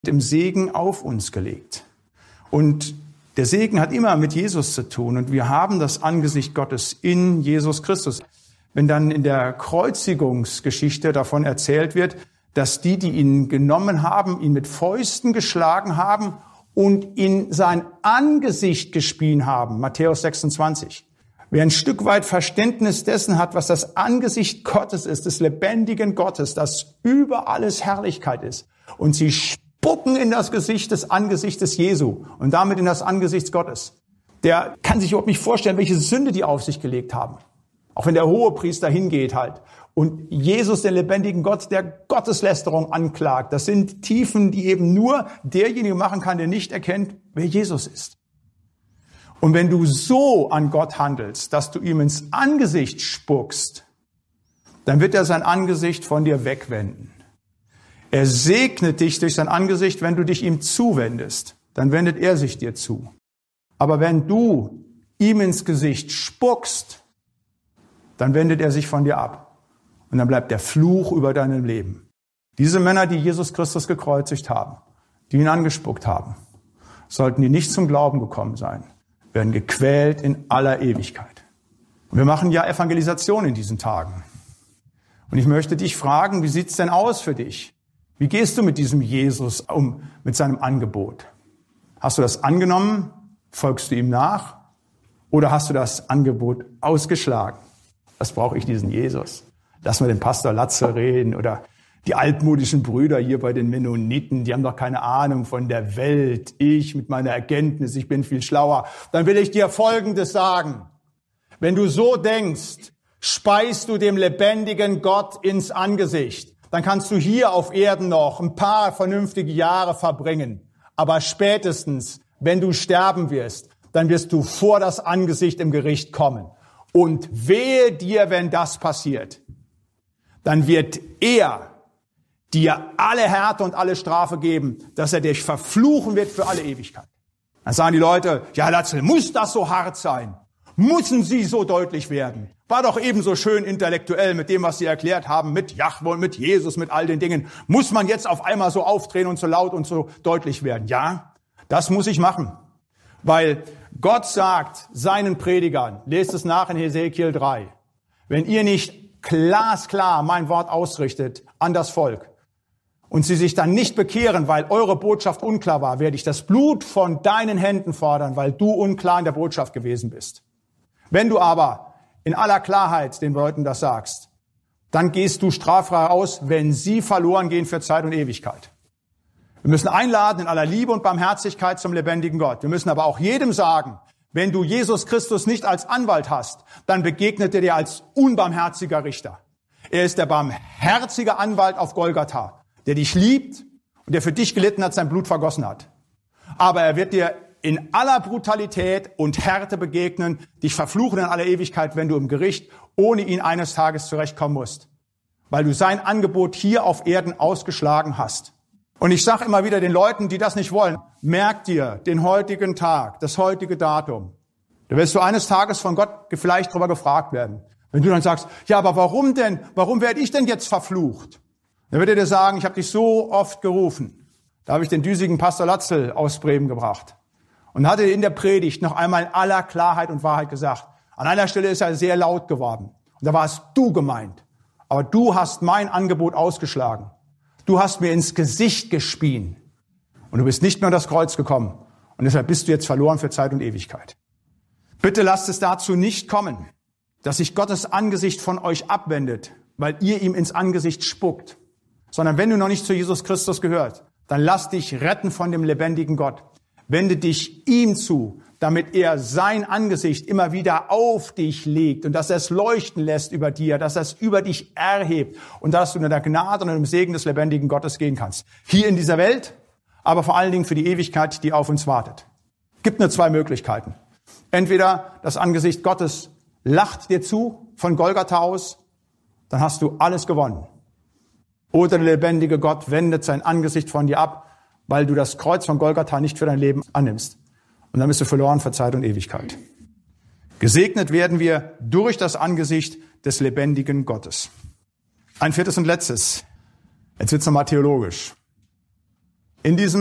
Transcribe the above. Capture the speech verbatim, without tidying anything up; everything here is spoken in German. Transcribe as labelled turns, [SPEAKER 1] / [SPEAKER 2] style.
[SPEAKER 1] im Segen auf uns gelegt. Und der Segen hat immer mit Jesus zu tun und wir haben das Angesicht Gottes in Jesus Christus. Wenn dann in der Kreuzigungsgeschichte davon erzählt wird, dass die, die ihn genommen haben, ihn mit Fäusten geschlagen haben und in sein Angesicht gespien haben, Matthäus sechsundzwanzig. Wer ein Stück weit Verständnis dessen hat, was das Angesicht Gottes ist, des lebendigen Gottes, das über alles Herrlichkeit ist, und sie spucken in das Gesicht des Angesichtes Jesu und damit in das Angesicht Gottes, der kann sich überhaupt nicht vorstellen, welche Sünde die auf sich gelegt haben. Auch wenn der Hohepriester hingeht halt und Jesus, den lebendigen Gott, der Gotteslästerung anklagt. Das sind Tiefen, die eben nur derjenige machen kann, der nicht erkennt, wer Jesus ist. Und wenn du so an Gott handelst, dass du ihm ins Angesicht spuckst, dann wird er sein Angesicht von dir wegwenden. Er segnet dich durch sein Angesicht, wenn du dich ihm zuwendest. Dann wendet er sich dir zu. Aber wenn du ihm ins Gesicht spuckst, dann wendet er sich von dir ab. Und dann bleibt der Fluch über deinem Leben. Diese Männer, die Jesus Christus gekreuzigt haben, die ihn angespuckt haben, sollten die nicht zum Glauben gekommen sein, werden gequält in aller Ewigkeit. Und wir machen ja Evangelisation in diesen Tagen. Und ich möchte dich fragen, wie sieht's denn aus für dich? Wie gehst du mit diesem Jesus um, mit seinem Angebot? Hast du das angenommen? Folgst du ihm nach? Oder hast du das Angebot ausgeschlagen? Was brauche ich diesen Jesus? Lass mal den Pastor Latze reden oder die altmodischen Brüder hier bei den Mennoniten, die haben doch keine Ahnung von der Welt. Ich mit meiner Erkenntnis, ich bin viel schlauer. Dann will ich dir Folgendes sagen. Wenn du so denkst, speist du dem lebendigen Gott ins Angesicht. Dann kannst du hier auf Erden noch ein paar vernünftige Jahre verbringen. Aber spätestens, wenn du sterben wirst, dann wirst du vor das Angesicht im Gericht kommen. Und wehe dir, wenn das passiert, dann wird er dir alle Härte und alle Strafe geben, dass er dich verfluchen wird für alle Ewigkeit. Dann sagen die Leute, ja, Latzel, muss das so hart sein? Müssen sie so deutlich werden? War doch ebenso schön intellektuell mit dem, was sie erklärt haben, mit Jahwe und mit Jesus, mit all den Dingen. Muss man jetzt auf einmal so aufdrehen und so laut und so deutlich werden? Ja, das muss ich machen. Weil Gott sagt seinen Predigern, lest es nach in Hesekiel drei, wenn ihr nicht glasklar mein Wort ausrichtet an das Volk und sie sich dann nicht bekehren, weil eure Botschaft unklar war, werde ich das Blut von deinen Händen fordern, weil du unklar in der Botschaft gewesen bist. Wenn du aber in aller Klarheit den Leuten das sagst, dann gehst du straffrei aus, wenn sie verloren gehen für Zeit und Ewigkeit. Wir müssen einladen in aller Liebe und Barmherzigkeit zum lebendigen Gott. Wir müssen aber auch jedem sagen, wenn du Jesus Christus nicht als Anwalt hast, dann begegnet er dir als unbarmherziger Richter. Er ist der barmherzige Anwalt auf Golgatha, der dich liebt und der für dich gelitten hat, sein Blut vergossen hat. Aber er wird dir in aller Brutalität und Härte begegnen, dich verfluchen in aller Ewigkeit, wenn du im Gericht ohne ihn eines Tages zurechtkommen musst, weil du sein Angebot hier auf Erden ausgeschlagen hast. Und ich sage immer wieder den Leuten, die das nicht wollen, merk dir den heutigen Tag, das heutige Datum. Da wirst du eines Tages von Gott vielleicht darüber gefragt werden. Wenn du dann sagst, ja, aber warum denn? Warum werde ich denn jetzt verflucht? Dann wird er dir sagen, ich habe dich so oft gerufen. Da habe ich den düsigen Pastor Latzel aus Bremen gebracht. Und hatte in der Predigt noch einmal in aller Klarheit und Wahrheit gesagt, an einer Stelle ist er sehr laut geworden. Und da warst du gemeint. Aber du hast mein Angebot ausgeschlagen. Du hast mir ins Gesicht gespien. Und du bist nicht mehr an das Kreuz gekommen. Und deshalb bist du jetzt verloren für Zeit und Ewigkeit. Bitte lasst es dazu nicht kommen, dass sich Gottes Angesicht von euch abwendet, weil ihr ihm ins Angesicht spuckt. Sondern wenn du noch nicht zu Jesus Christus gehört, dann lass dich retten von dem lebendigen Gott. Wende dich ihm zu, damit er sein Angesicht immer wieder auf dich legt und dass er es leuchten lässt über dir, dass er es über dich erhebt und dass du in der Gnade und im Segen des lebendigen Gottes gehen kannst. Hier in dieser Welt, aber vor allen Dingen für die Ewigkeit, die auf uns wartet. Gibt nur zwei Möglichkeiten. Entweder das Angesicht Gottes lacht dir zu von Golgatha aus, dann hast du alles gewonnen. Oder der lebendige Gott wendet sein Angesicht von dir ab, weil du das Kreuz von Golgatha nicht für dein Leben annimmst. Und dann bist du verloren für Zeit und Ewigkeit. Gesegnet werden wir durch das Angesicht des lebendigen Gottes. Ein viertes und letztes. Jetzt wird's nochmal theologisch. In diesem